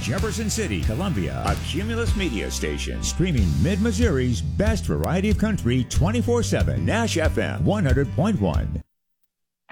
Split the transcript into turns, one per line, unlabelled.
Jefferson City, Columbia, a Cumulus Media station, streaming Mid-Missouri's best variety of country 24/7. Nash FM 100.1.